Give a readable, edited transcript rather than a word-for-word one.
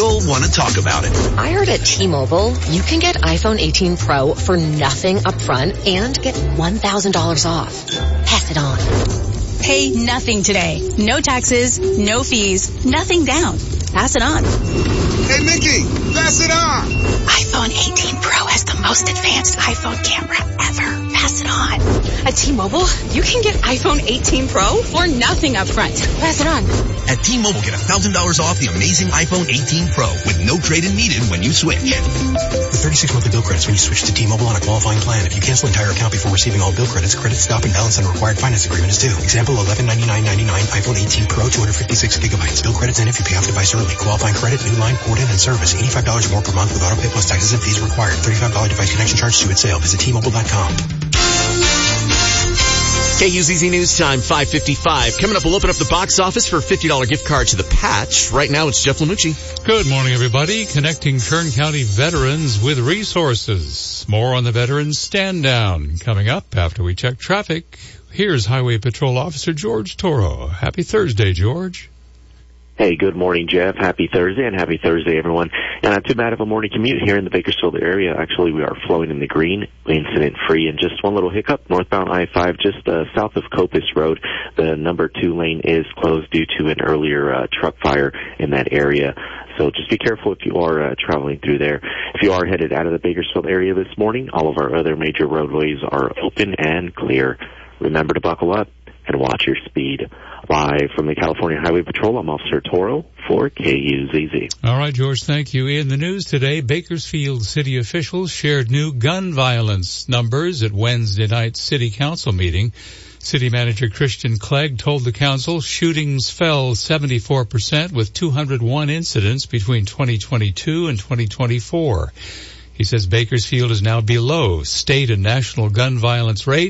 you'll want to talk about it. I heard at T-Mobile, you can get iPhone 18 Pro for nothing up front and get $1,000 off. Pass it on. Pay nothing today. No taxes, no fees, nothing down. Pass it on. Hey, Mickey, pass it on. iPhone 18 Pro has the most advanced iPhone camera ever. Pass it on. At T-Mobile, you can get iPhone 18 Pro for nothing up front. Pass it on. At T-Mobile, get $1,000 off the amazing iPhone 18 Pro with no trade-in needed when you switch. With 36 monthly bill credits when you switch to T-Mobile on a qualifying plan. If you cancel entire account before receiving all bill credits, credit stop and balance on required finance agreement is due. Example, $1199.99 iPhone 18 Pro, 256 gigabytes. Bill credits in if you pay off device early. Qualifying credit, new line, port in, and service. $85 more per month with auto pay plus taxes and fees required. $35 device connection charge due at sale. Visit T-Mobile.com. KUZZ News Time, 5:55. Coming up, we'll open up the box office for a $50 gift card to the Patch. Right now, it's Jeff Lamucci. Good morning, everybody. Connecting Kern County veterans with resources. More on the Veterans Stand Down coming up after we check traffic. Here's Highway Patrol Officer George Toro. Happy Thursday, George. Hey, good morning, Jeff. Happy Thursday, and happy Thursday, everyone. And not too bad of a morning commute here in the Bakersfield area. Actually, we are flowing in the green, incident-free, and just one little hiccup. Northbound I-5, just south of Copus Road, the number 2 lane is closed due to an earlier truck fire in that area. So just be careful if you are traveling through there. If you are headed out of the Bakersfield area this morning, all of our other major roadways are open and clear. Remember to buckle up and watch your speed. Live from the California Highway Patrol, I'm Officer Toro for KUZZ. All right, George, thank you. In the news today, Bakersfield city officials shared new gun violence numbers at Wednesday night's city council meeting. City manager Christian Clegg told the council shootings fell 74% with 201 incidents between 2022 and 2024. He says Bakersfield is now below state and national gun violence rates.